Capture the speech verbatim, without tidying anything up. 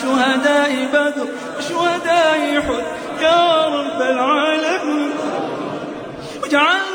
شهداء بدر وشهداء أحد يا رب العالمين. واجعل